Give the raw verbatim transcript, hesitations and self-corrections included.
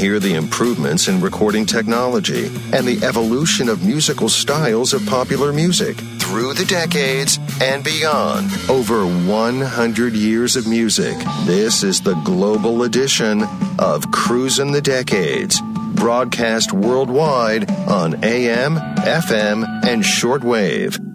hear the improvements in recording technology and the evolution of musical styles of popular music through the decades and beyond. Over one hundred years of music. This is the global edition of Cruisin' the Decades, broadcast worldwide on A M, F M, and shortwave.